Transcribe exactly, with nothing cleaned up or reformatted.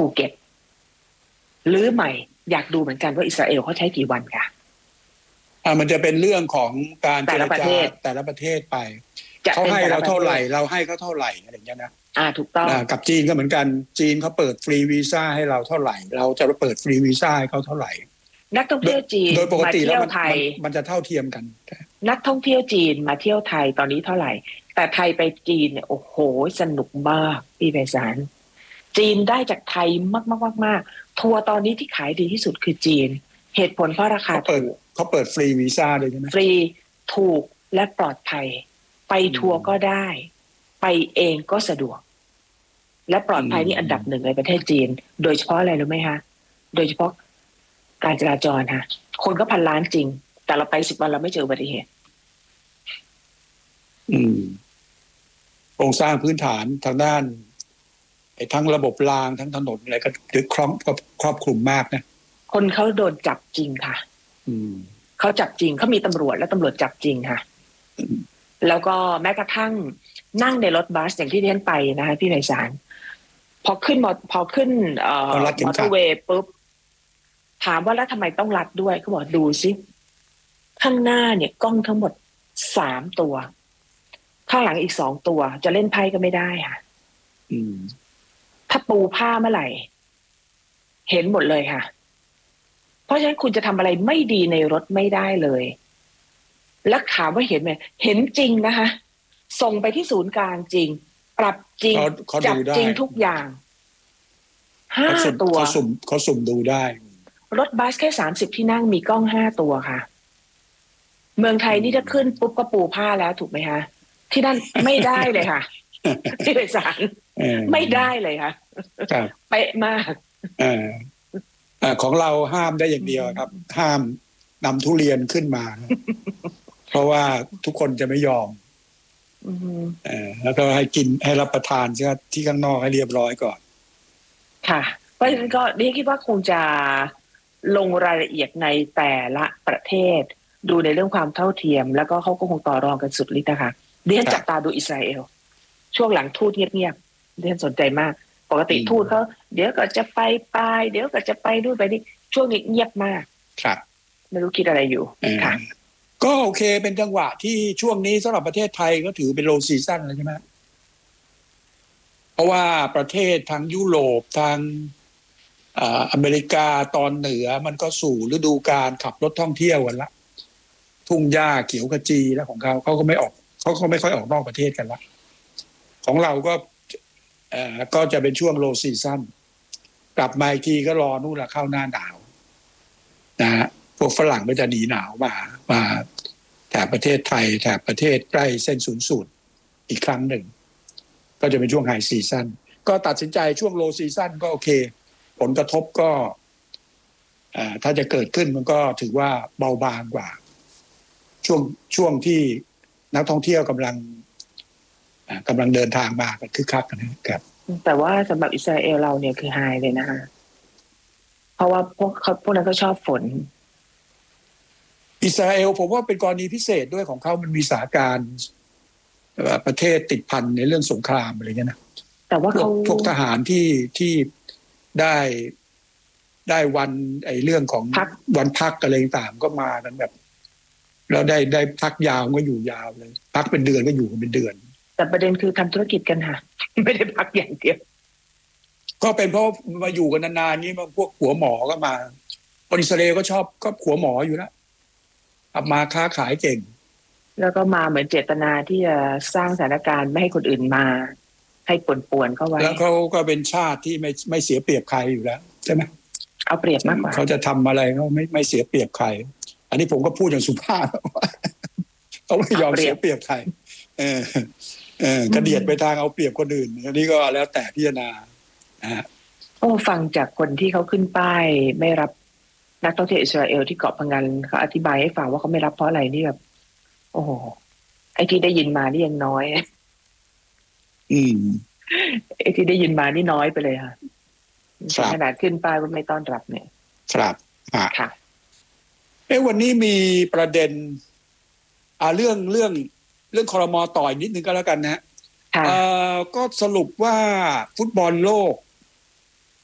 ภูเก็ตหรือใหม่อยากดูเหมือนกันว่าอิสราเอลเขาใช้กี่วันค่ะอ่ามันจะเป็นเรื่องของการเจรจาแต่ละประเทศไปเขาให้เราเท่าไหร่เราให้เขาเท่าไหร่อะไรอย่างเงี้ยนะอ่าถูกต้องกับจีนก็เหมือนกันจีนเขาเปิดฟรีวีซ่าให้เราเท่าไหร่เราจะเปิดฟรีวีซ่าให้เขาเท่าไหร่นักท่องเที่ยวจีนโดยปกติแล้วมันมันจะเท่าเทียมกันนักท่องเที่ยวจีนมาเที่ยวไทยตอนนี้เท่าไหร่แต่ไทยไปจีนเนี่ยโอ้โหสนุกมากพี่ไพศาลจีนได้จากไทยมากมากมากมากทัวร์ตอนนี้ที่ขายดีที่สุดคือจีนเหตุผลเพราะราคาถูกเขาเปิดฟรีวีซ่าเลยใช่ไหมฟรีถูกและปลอดภัยไปทัวร์ก็ได้ไปเองก็สะดวกและปลอดภัยนี่อันดับหนึ่งในประเทศจีนโดยเฉพาะอะไรรู้ไหมคะโดยเฉพาะการจราจรค่ะคนก็พันล้านจริงแต่เราไปสิบวันเราไม่เจออุบัติเหตุอืมโครงสร้างพื้นฐานทางด้านทั้งระบบรางทั้งถนนอะไรก็ครอบครอบคลุมมากนะคนเขาโดนจับจริงค่ะอืมเขาจับจริงเขามีตำรวจและตำรวจจับจริงค่ะแล้วก็แม้กระทั่งนั่งในรถบัสอย่างที่เรียนไปนะคะพี่ไพศาลพอขึ้นมอพอขึ้นเอ่อมอเตอร์เวย์ปุ๊บถามว่าแล้วทำไมต้องรัดด้วยเขาบอกดูซิข้างหน้าเนี่ยกล้องทั้งหมดสามตัวข้างหลังอีกสองตัวจะเล่นไพ่ก็ไม่ได้ค่ะอืมถ้าปูผ้าเมื่อไหร่เห็นหมดเลยค่ะเพราะฉะนั้นคุณจะทำอะไรไม่ดีในรถไม่ได้เลยแล้วถามว่าเห็นไหมเห็นจริงนะคะส่งไปที่ศูนย์กลางจริงปรับจริงจับจริงทุกอย่างห้าตัวเขาสุ่มเขาสุ่มดูได้รถบัสแค่สามสิบที่นั่งมีกล้องห้าตัวค่ะเมืองไทยนี่จะขึ้นปุ๊บก็ปูผ้าแล้วถูกไหมคะที่นั่นไม่ได้เลยค่ะที่ไปศาลไม่ได้เลยค่ะเป๊ะมากของเราห้ามได้อย่างเดียวครับห้ามนำทุเรียนขึ้นมาเพราะว่าทุกคนจะไม่ยอมแล้วก็ให้กินให้รับประทานที่ข้างนอกให้เรียบร้อยก่อนค่ะเพราะฉะนั้นก็นี่คิดว่าคงจะลงรายละเอียดในแต่ละประเทศดูในเรื่องความเท่าเทียมแล้วก็เขาก็คงต่อรองกันสุดฤทธิ์นะคะเดี๋ยวจับตาดูอิสราเอลช่วงหลังทูตเงียบๆเดี๋ยวสนใจมากปกติทูตเขาเดี๋ยวก็จะไปไปเดี๋ยวก็จะไปนู่นไปนี่ช่วงนี้เงียบมากครับไม่รู้คิดอะไรอยู่ค่ะก็โอเคเป็นจังหวะที่ช่วงนี้สำหรับประเทศไทยก็ถือเป็นโลซีซั่นแล้วใช่ไหมเพราะว่าประเทศทางยุโรปทางอเมริกาตอนเหนือมันก็สู่ฤดูกาลขับรถท่องเที่ยวกันละทุ่งหญ้าเขียวขจีแล้วของเขาเขาก็ไม่ออกเขาก็ไม่ค่อยออกนอกประเทศกันละของเราก็เอ่อก็จะเป็นช่วงโลซีซั่นกลับมาอีกทีก็รอนู่นละเข้าหน้าหนาวนะฮะพวกฝรั่งก็จะหนีหนาวมามาแถบประเทศไทยแถบประเทศใกล้เส้นศูนย์สูตรอีกครั้งหนึ่งก็จะเป็นช่วงไฮซีซั่นก็ตัดสินใจช่วงโลซีซั่นก็โอเคผลกระทบก็ถ้าจะเกิดขึ้นมันก็ถือว่าเบาบางกว่าช่วงช่วงที่นักท่องเที่ยวกำลังกำลังเดินทางมากันคึกคักนะครับแต่ว่าสำหรับอิสราเอลเราเนี่ยคือไฮเลยนะคะเพราะว่าพวกเขาพวกนั้นก็ชอบฝนอิสราเอลผมว่าเป็นกรณีพิเศษด้วยของเขามันมีสถานการณ์ประเทศติดพันในเรื่องสงครามอะไรเงี้ยนะแต่ว่าเขาพวกทหารที่ที่ได้ได้วันไอ้เรื่องของวันพักอะไรต่างก็มากันแบบแล้วได้ได้พักยาวก็อยู่ยาวเลยพักเป็นเดือนก็อยู่กันเป็นเดือนแต่ประเด็นคือทำธุรกิจกันค่ะไม่ได้พักอย่างเดียวก็เป็นเพราะมาอยู่กันนานๆนี้พวกหัวหมอก็มาคนอิสราเอลก็ชอบก็หัวหมออยู่แล้วมาค้าขายเก่งแล้วก็มาเหมือนเจตนาที่จะสร้างสถานการณ์ไม่ให้คนอื่นมาให้ป่วนๆเข้าไว้แล้วเขาก็เป็นชาติที่ไม่ไม่เสียเปรียบใครอยู่แล้วใช่ไหมเอาเปรียบมากกว่าเขาจะทำอะไรเขาไม่ไม่เสียเปรียบใครอันนี้ผมก็พูดอย่างสุภาพเขาไม่ยอมเสียเปรียบใครเออเออกระเดียดไปทางเอาเปรียบคนอื่นอันนี้ก็แล้วแต่พิจารณานะฮะโอ้ฟังจากคนที่เขาขึ้นป้ายไม่รับนักท่องเที่ยวอิสราเอลที่เกาะพังงานเขาอธิบายให้ฟังว่าเขาไม่รับเพราะอะไรนี่แบบโอ้โหไอ้ที่ได้ยินมานี่ยังน้อยอืมไอ้ที่ได้ยินมานี่น้อยไปเลยค่ะขนาดขึ้นป้ายว่าไม่ต้อนรับเนี่ยครับค่ะเอ้วันนี้มีประเด็นอ่าเรื่องเรื่องเรื่องครม.ต่ออีกนิดนึงก็แล้วกันนะอ่าก็สรุปว่าฟุตบอลโลก